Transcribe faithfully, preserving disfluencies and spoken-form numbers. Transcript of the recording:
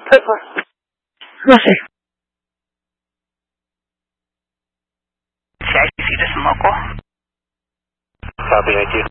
Roger. C I C to some local. Copy, thank you.